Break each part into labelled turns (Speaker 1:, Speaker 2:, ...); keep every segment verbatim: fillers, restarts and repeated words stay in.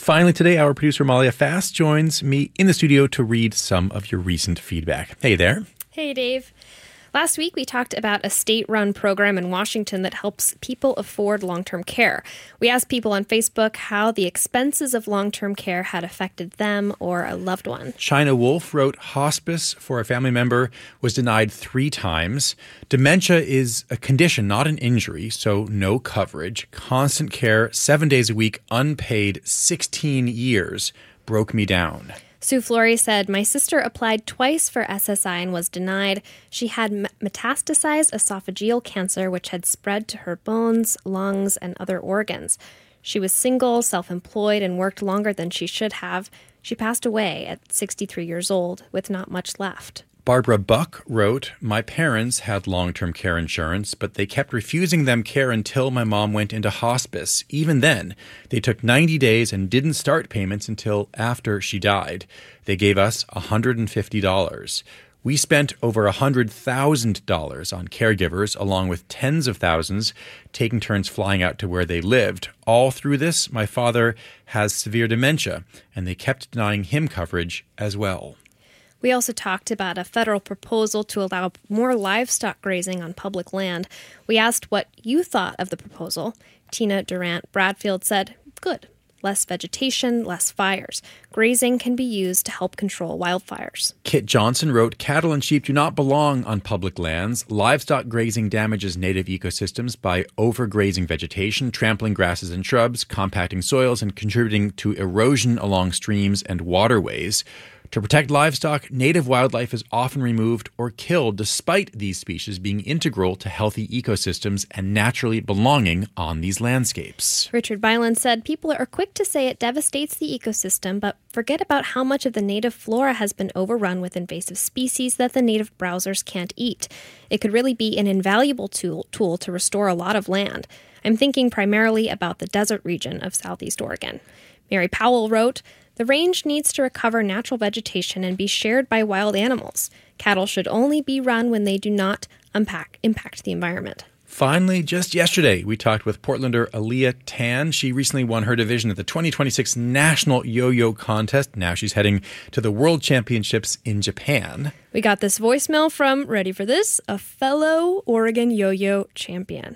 Speaker 1: finally today, our producer Malia Fast joins me in the studio to read some of your recent feedback. Hey there.
Speaker 2: Hey, Dave. Last week, we talked about a state-run program in Washington that helps people afford long-term care. We asked people on Facebook how the expenses of long-term care had affected them or a loved one.
Speaker 1: China Wolf wrote, hospice for a family member was denied three times. Dementia is a condition, not an injury, so no coverage. Constant care, seven days a week, unpaid, sixteen years, broke me down.
Speaker 2: Sue Flory said, my sister applied twice for S S I and was denied. She had metastasized esophageal cancer, which had spread to her bones, lungs, and other organs. She was single, self-employed, and worked longer than she should have. She passed away at sixty-three years old with not much left.
Speaker 1: Barbara Buck wrote, my parents had long-term care insurance, but they kept refusing them care until my mom went into hospice. Even then, they took ninety days and didn't start payments until after she died. They gave us one hundred fifty dollars. We spent over one hundred thousand dollars on caregivers, along with tens of thousands, taking turns flying out to where they lived. All through this, my father has severe dementia, and they kept denying him coverage as well.
Speaker 2: We also talked about a federal proposal to allow more livestock grazing on public land. We asked what you thought of the proposal. Tina Durant Bradfield said, good. Less vegetation, less fires. Grazing can be used to help control wildfires.
Speaker 1: Kit Johnson wrote, cattle and sheep do not belong on public lands. Livestock grazing damages native ecosystems by overgrazing vegetation, trampling grasses and shrubs, compacting soils, and contributing to erosion along streams and waterways. To protect livestock, native wildlife is often removed or killed despite these species being integral to healthy ecosystems and naturally belonging on these landscapes.
Speaker 2: Richard Byland said people are quick to say it devastates the ecosystem, but forget about how much of the native flora has been overrun with invasive species that the native browsers can't eat. It could really be an invaluable tool, tool to restore a lot of land. I'm thinking primarily about the desert region of Southeast Oregon. Mary Powell wrote, the range needs to recover natural vegetation and be shared by wild animals. Cattle should only be run when they do not unpack, impact the environment.
Speaker 1: Finally, just yesterday, we talked with Portlander Aaliyah Tan. She recently won her division at the twenty twenty-six National Yo-Yo Contest. Now she's heading to the World Championships in Japan.
Speaker 2: We got this voicemail from, ready for this, a fellow Oregon Yo-Yo champion.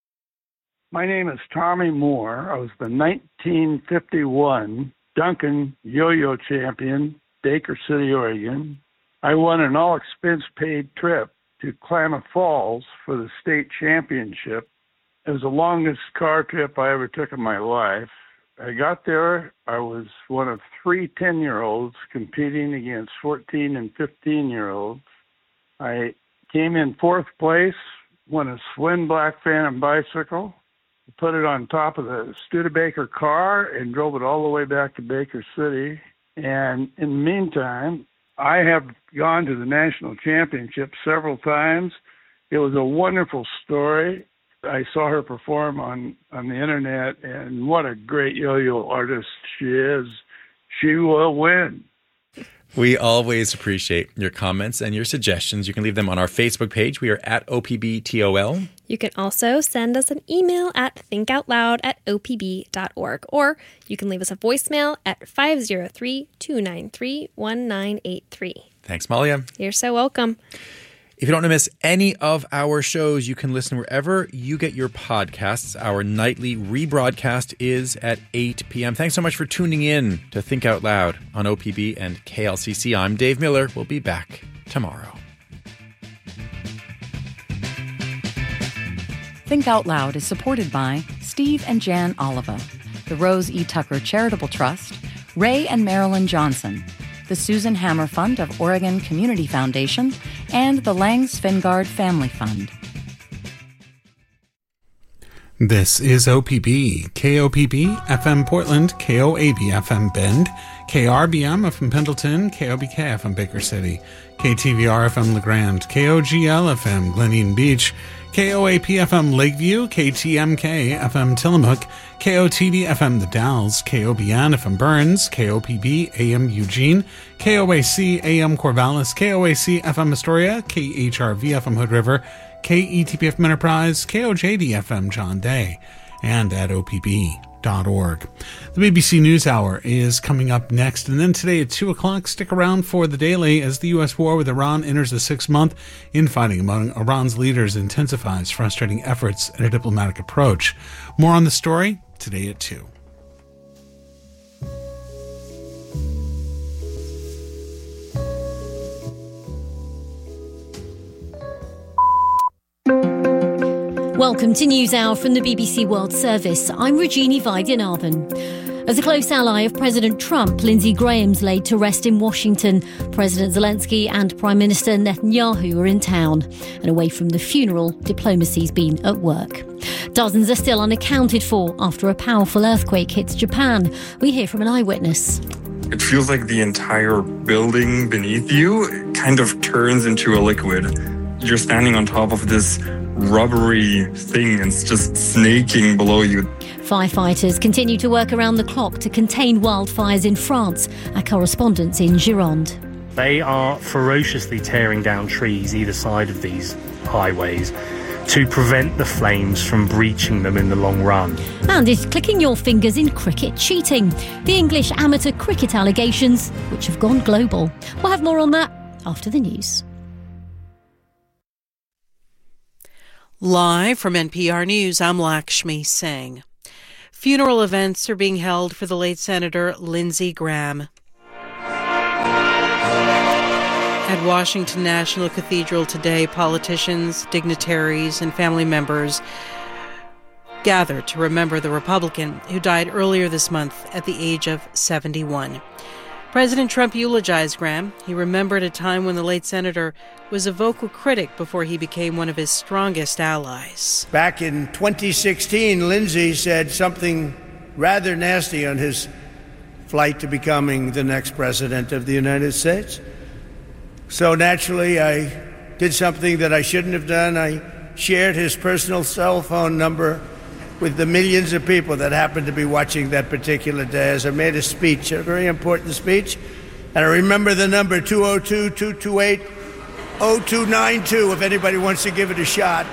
Speaker 3: My name is Tommy Moore. I was the nineteen fifty-one Duncan Yo-Yo champion, Baker City, Oregon. I won an all-expense-paid trip to Klamath Falls for the state championship. It was the longest car trip I ever took in my life. I got there. I was one of three ten-year-olds competing against fourteen and fifteen-year-olds. I came in fourth place, won a Swin Black Phantom bicycle, put it on top of the Studebaker car and drove it all the way back to Baker City. And in the meantime, I have gone to the national championship several times. It was a wonderful story. I saw her perform on, on the internet, and what a great yo-yo artist she is. She will win.
Speaker 1: We always appreciate your comments and your suggestions. You can leave them on our Facebook page. We are at O P B T O L.
Speaker 2: You can also send us an email at thinkoutloud at o p b dot org, or you can leave us a voicemail at five oh three, two nine three, one nine eight three.
Speaker 1: Thanks, Malia.
Speaker 2: You're so welcome.
Speaker 1: If you don't want to miss any of our shows, you can listen wherever you get your podcasts. Our nightly rebroadcast is at eight p.m. Thanks so much for tuning in to Think Out Loud on O P B and K L C C. I'm Dave Miller. We'll be back tomorrow.
Speaker 4: Think Out Loud is supported by Steve and Jan Oliva, the Rose E. Tucker Charitable Trust, Ray and Marilyn Johnson, the Susan Hammer Fund of Oregon Community Foundation, and the Lang Svengard Family Fund.
Speaker 5: This is O P B, K O P B, F M Portland, K O A B F M Bend, K R B M F M Pendleton, K O B K F M Baker City, K T V R F M LeGrand, K O G L F M Glen Eden Beach, K O A P F M Lakeview, K T M K F M Tillamook, K O T D F M The Dalles, K O B N F M Burns, K O P B A M Eugene, K O A C A M Corvallis, K O A C F M Astoria, K H R V F M Hood River, K E T P F M Enterprise, K O J D F M John Day, and at O P B dot org. The B B C NewsHour is coming up next, and then today at two o'clock, stick around for the Daily as the U S war with Iran enters the sixth month. Infighting among Iran's leaders intensifies, frustrating efforts at a diplomatic approach. More on the story today at two.
Speaker 6: Welcome to NewsHour from the B B C World Service. I'm Rajini Vaidyanathan. As a close ally of President Trump, Lindsey Graham's laid to rest in Washington. President Zelensky and Prime Minister Netanyahu are in town. And away from the funeral, diplomacy's been at work. Dozens are still unaccounted for after a powerful earthquake hits Japan. We hear from an eyewitness.
Speaker 7: It feels like the entire building beneath you kind of turns into a liquid. You're standing on top of this rubbery thing and it's just snaking below you.
Speaker 6: Firefighters continue to work around the clock to contain wildfires in France. Our correspondent's in Gironde.
Speaker 8: They are ferociously tearing down trees either side of these highways to prevent the flames from breaching them in the long run.
Speaker 6: And is clicking your fingers in cricket cheating. The English amateur cricket allegations, which have gone global. We'll have more on that after the news.
Speaker 9: Live from N P R News, I'm Lakshmi Singh. Funeral events are being held for the late Senator Lindsey Graham. At Washington National Cathedral today, politicians, dignitaries, and family members gathered to remember the Republican who died earlier this month at the age of seventy-one. President Trump eulogized Graham. He remembered a time when the late senator was a vocal critic before he became one of his strongest allies.
Speaker 10: Back in twenty sixteen, Lindsey said something rather nasty on his flight to becoming the next president of the United States. So naturally, I did something that I shouldn't have done. I shared his personal cell phone number with the millions of people that happened to be watching that particular day as I made a speech, a very important speech. And I remember the number two oh two, two two eight, oh two nine two if anybody wants to give it a shot.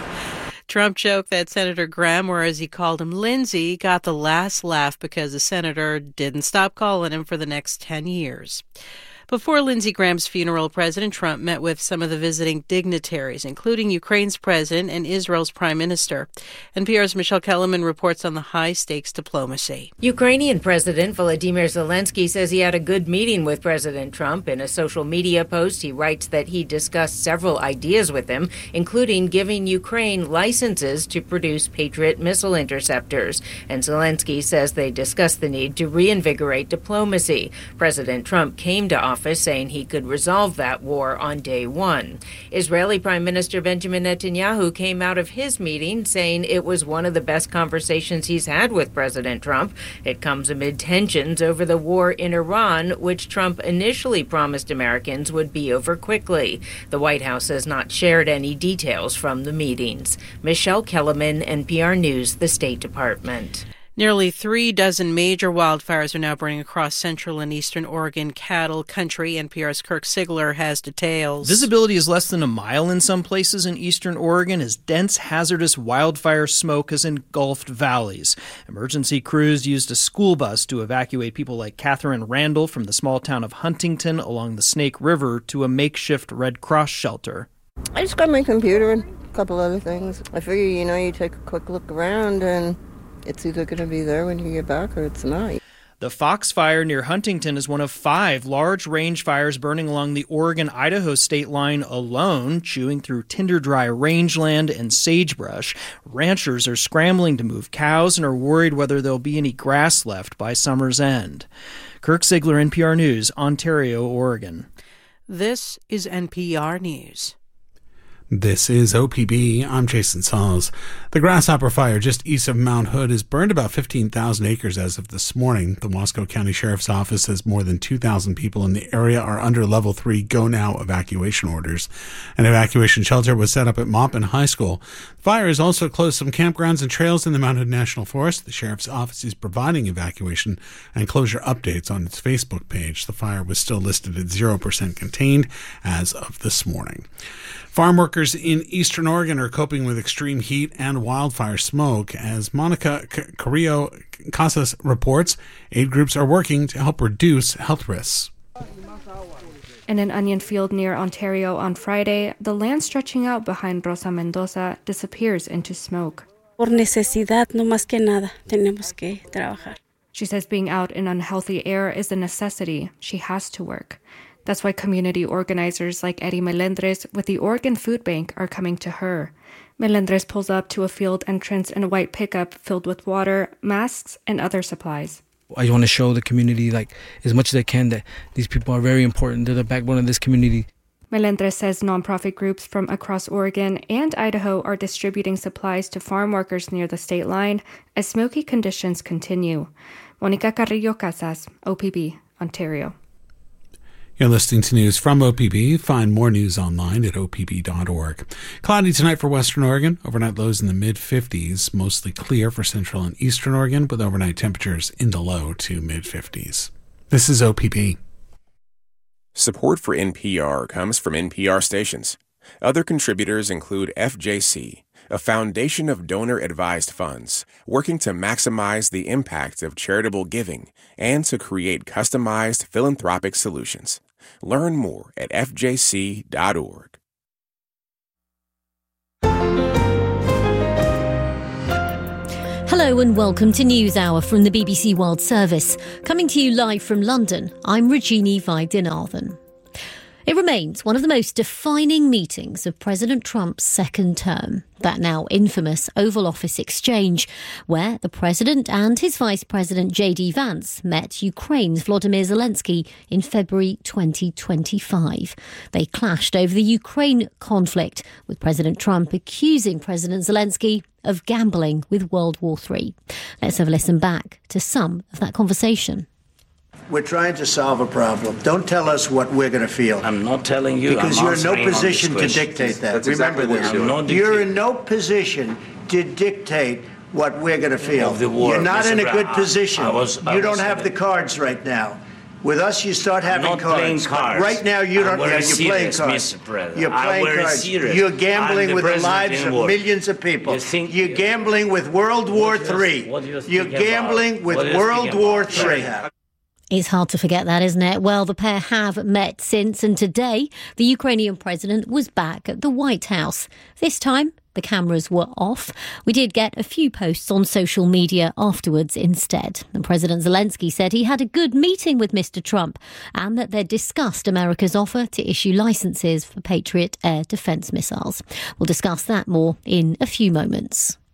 Speaker 9: Trump joked that Senator Graham, or as he called him, Lindsey, got the last laugh because the senator didn't stop calling him for the next ten years. Before Lindsey Graham's funeral, President Trump met with some of the visiting dignitaries, including Ukraine's president and Israel's prime minister. N P R's Michelle Kellerman reports on the high-stakes diplomacy.
Speaker 11: Ukrainian President Volodymyr Zelensky says he had a good meeting with President Trump. In a social media post, he writes that he discussed several ideas with him, including giving Ukraine licenses to produce Patriot missile interceptors. And Zelensky says they discussed the need to reinvigorate diplomacy. President Trump came to office saying he could resolve that war on day one. Israeli Prime Minister Benjamin Netanyahu came out of his meeting saying it was one of the best conversations he's had with President Trump. It comes amid tensions over the war in Iran, which Trump initially promised Americans would be over quickly. The White House has not shared any details from the meetings. Michelle Kellerman, N P R News, the State Department.
Speaker 9: Nearly three dozen major wildfires are now burning across central and eastern Oregon cattle country. N P R's Kirk Sigler has details.
Speaker 12: Visibility is less than a mile in some places in eastern Oregon as dense, hazardous wildfire smoke has engulfed valleys. Emergency crews used a school bus to evacuate people like Catherine Randall from the small town of Huntington along the Snake River to a makeshift Red Cross shelter.
Speaker 13: I just got my computer and a couple other things. I figure, you know, you take a quick look around and it's either going to be there when you get back or it's not.
Speaker 12: The Fox Fire near Huntington is one of five large range fires burning along the Oregon-Idaho state line alone, chewing through tinder-dry rangeland and sagebrush. Ranchers are scrambling to move cows and are worried whether there'll be any grass left by summer's end. Kirk Sigler, N P R News, Ontario, Oregon.
Speaker 9: This is N P R News.
Speaker 5: This is O P B. I'm Jason Sauls. The Grasshopper Fire just east of Mount Hood has burned about fifteen thousand acres as of this morning. The Wasco County Sheriff's Office says more than two thousand people in the area are under level three go now evacuation orders. An evacuation shelter was set up at Maupin High School. The fire has also closed some campgrounds and trails in the Mount Hood National Forest. The Sheriff's Office is providing evacuation and closure updates on its Facebook page. The fire was still listed at zero percent contained as of this morning. Farm workers workers in Eastern Oregon are coping with extreme heat and wildfire smoke. As Monica C- Carrillo Casas reports, aid groups are working to help reduce health risks.
Speaker 14: In an onion field near Ontario on Friday, the land stretching out behind Rosa Mendoza disappears into smoke.
Speaker 15: Por necesidad, no más que nada, tenemos que trabajar.
Speaker 14: She says being out in unhealthy air is a necessity. She has to work. That's why community organizers like Eddie Melendres with the Oregon Food Bank are coming to her. Melendres pulls up to a field entrance in a white pickup filled with water, masks, and other supplies.
Speaker 16: I want to show the community, like, as much as I can, that these people are very important. They're the backbone of this community.
Speaker 14: Melendres says nonprofit groups from across Oregon and Idaho are distributing supplies to farm workers near the state line as smoky conditions continue. Monica Carrillo Casas, O P B, Ontario.
Speaker 5: You're listening to news from O P B. Find more news online at O P B dot org. Cloudy tonight for Western Oregon. Overnight lows in the mid-fifties. Mostly clear for Central and Eastern Oregon, with overnight temperatures in the low to mid-fifties. This is O P B.
Speaker 17: Support for N P R comes from N P R stations. Other contributors include F J C, a foundation of donor-advised funds working to maximize the impact of charitable giving and to create customized philanthropic solutions. Learn more at F J C dot org.
Speaker 6: Hello and welcome to News Hour from the B B C World Service. Coming to you live from London, I'm Rajini Vaidyanathan. It remains one of the most defining meetings of President Trump's second term, that now infamous Oval Office exchange, where the President and his Vice President J D Vance met Ukraine's Volodymyr Zelensky in February twenty twenty-five. They clashed over the Ukraine conflict, with President Trump accusing President Zelensky of gambling with World War Three. Let's have a listen back to some of that conversation.
Speaker 10: We're trying to solve a problem. Don't tell us what we're going to feel.
Speaker 18: I'm not telling you.
Speaker 10: Because
Speaker 18: I'm
Speaker 10: you're in no
Speaker 18: answering on
Speaker 10: position
Speaker 18: this
Speaker 10: to
Speaker 18: question.
Speaker 10: dictate that.
Speaker 18: That's
Speaker 10: Remember
Speaker 18: exactly
Speaker 10: this.
Speaker 18: what I'm not
Speaker 10: You're
Speaker 18: dictating.
Speaker 10: in no position to dictate what we're going to feel.
Speaker 18: Of the war,
Speaker 10: You're not
Speaker 18: Mister
Speaker 10: in a good
Speaker 18: Brown.
Speaker 10: position.
Speaker 18: I was- I
Speaker 10: you
Speaker 18: was
Speaker 10: don't have
Speaker 18: in
Speaker 10: the
Speaker 18: it.
Speaker 10: cards right now. With us, you start having
Speaker 18: not
Speaker 10: cards.
Speaker 18: playing
Speaker 10: But
Speaker 18: cards.
Speaker 10: right now, you
Speaker 18: I'm
Speaker 10: don't.
Speaker 18: very
Speaker 10: Yeah, you're playing
Speaker 18: serious,
Speaker 10: cards.
Speaker 18: Mister President.
Speaker 10: You're
Speaker 18: I'm
Speaker 10: playing
Speaker 18: very
Speaker 10: cards.
Speaker 18: serious.
Speaker 10: You're
Speaker 18: I'm
Speaker 10: gambling
Speaker 18: the
Speaker 10: with the
Speaker 18: president
Speaker 10: lives
Speaker 18: in
Speaker 10: of
Speaker 18: war.
Speaker 10: millions of people.
Speaker 18: You think-
Speaker 10: you're gambling with World War
Speaker 18: What do you-
Speaker 10: Three.
Speaker 18: what do you
Speaker 10: You're
Speaker 18: speak about?
Speaker 10: gambling with
Speaker 18: What do you
Speaker 10: World
Speaker 18: speak
Speaker 10: War
Speaker 18: about?
Speaker 10: Three.
Speaker 6: It's hard to forget that, isn't it? Well, the pair have met since, and today the Ukrainian president was back at the White House. This time, the cameras were off. We did get a few posts on social media afterwards instead. And President Zelensky said he had a good meeting with Mister Trump and that they'd discussed America's offer to issue licenses for Patriot air defense missiles. We'll discuss that more in a few moments.